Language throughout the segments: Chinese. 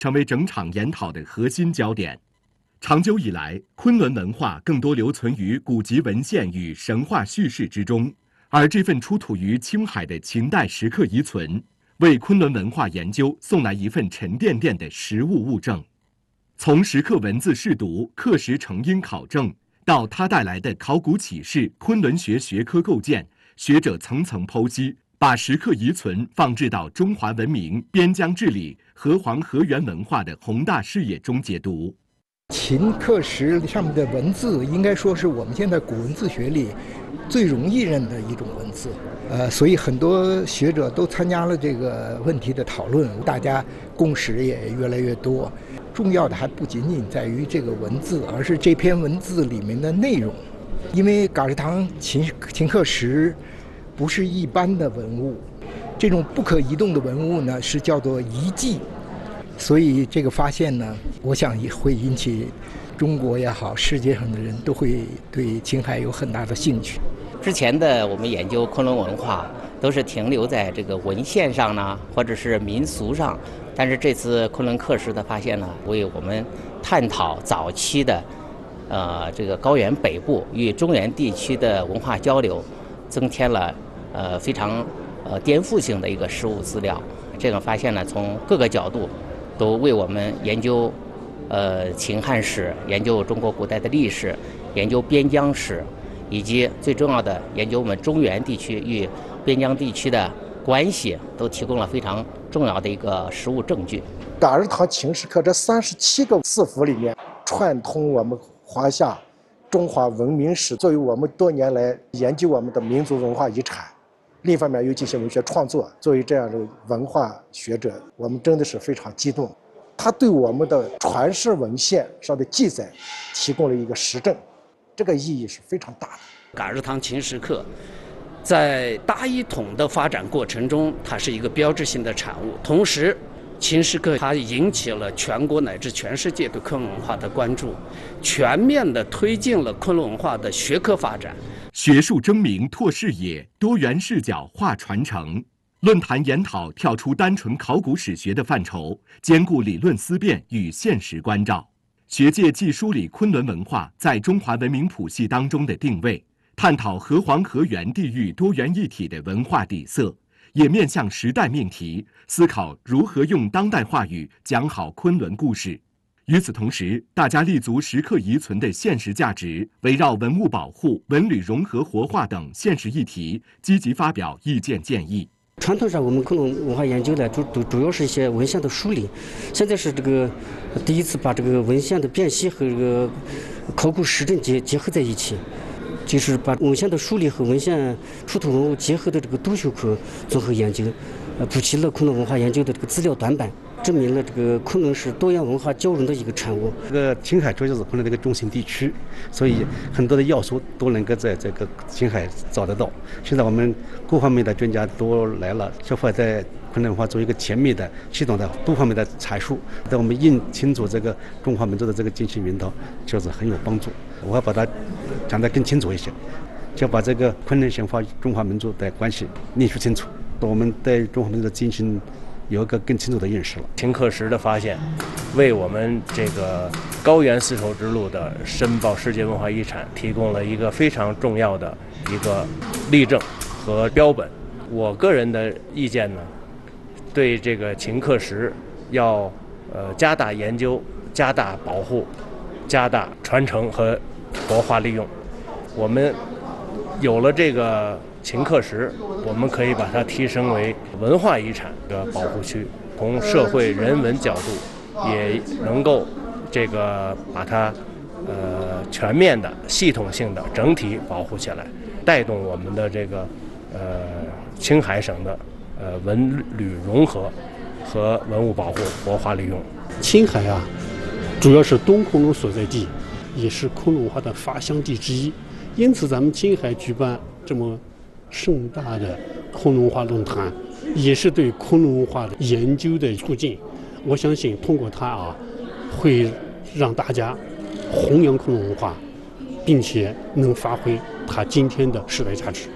成为整场研讨的核心焦点。长久以来，昆仑文化更多留存于古籍文献与神话叙事之中，而这份出土于青海的秦代石刻遗存，为昆仑文化研究送来一份沉甸甸的实物物证。从石刻文字试读、刻石成因考证，到它带来的考古启示、昆仑学学科构建，学者层层剖析，把石刻遗存放置到中华文明、边疆治理、河黄河源文化的宏大视野中解读。 秦刻石上面的文字，应该说是我们现在古文字学里最容易认的一种文字。所以很多学者都参加了这个问题的讨论，大家共识也越来越多。重要的还不仅仅在于这个文字，而是这篇文字里面的内容。因为噶尔堂秦刻石不是一般的文物，这种不可移动的文物呢是叫做遗迹。所以这个发现呢，我想也会引起中国也好，世界上的人都会对青海有很大的兴趣。 之前的我们研究昆仑文化都是停留在这个文献上呢，或者是民俗上，但是这次昆仑刻石的发现呢，为我们探讨早期的这个高原北部与中原地区的文化交流，增添了非常颠覆性的一个实物资料。这个发现呢，从各个角度都为我们研究秦汉史、研究中国古代的历史、研究边疆史，以及最重要的研究我们中原地区与边疆地区的关系，都提供了非常重要的一个实物证据。 噶尔堂秦石刻这37个字符里面，串通我们华夏中华文明史，作为我们多年来研究我们的民族文化遗产。另一方面又进行文学创作，作为这样的文化学者，我们真的是非常激动。他对我们的传世文献上的记载提供了一个实证，这个意义是非常大的。 噶尔堂秦石刻在大一统的发展过程中，它是一个标志性的产物。同时，秦石刻它引起了全国乃至全世界对昆仑文化的关注，全面地推进了昆仑文化的学科发展。 学术争鸣拓视野，多元视角化传承。论坛研讨跳出单纯考古史学的范畴，兼顾理论思辨与现实关照。学界既梳理昆仑文化在中华文明谱系当中的定位，探讨河黄河源地域多元一体的文化底色，也面向时代命题，思考如何用当代话语讲好昆仑故事。与此同时，大家立足石刻遗存的现实价值，围绕文物保护、文旅融合活化等现实议题，积极发表意见建议。 传统上，我们昆仑文化研究呢，主要是一些文献的梳理。现在是这个第一次把这个文献的辨析和这个考古实证结合在一起，就是把文献的梳理和文献出土文物结合的这个多学科综合研究，补齐了昆仑文化研究的这个资料短板。证明了这个昆仑是多元文化交融的一个产物。 这个青海主要是昆仑的一个中心地区，所以很多的要素都能够在这个青海找得到。现在我们各方面的专家都来了，就会在昆仑文化做一个全面的、系统的多方面的阐述，对我们认清楚这个中华民族的这个精神源头，就是很有帮助。我要把它讲得更清楚一些，就把这个昆仑神话、中华民族的关系论述清楚，我们对中华民族的精神有一个更清楚的认识了。 秦刻石的发现，为我们这个高原丝绸之路的申报世界文化遗产提供了一个非常重要的一个例证和标本。我个人的意见呢，对这个秦刻石要加大研究、加大保护、加大传承和活化利用。我们有了这个秦刻石，我们可以把它提升为文化遗产的保护区，从社会人文角度也能够这个把它全面的、系统性的、整体保护起来，带动我们的这个青海省的文旅融合和文物保护活化利用。 青海啊，主要是东昆仑所在地，也是昆仑文化的发祥地之一，因此咱们青海举办这么盛大的昆仑文化论坛，也是对昆仑文化的研究的促进。我相信通过它啊，会让大家弘扬昆仑文化，并且能发挥它今天的时代价值。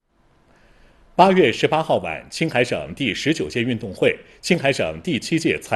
8月18号晚，青海省第19届运动会、青海省第7届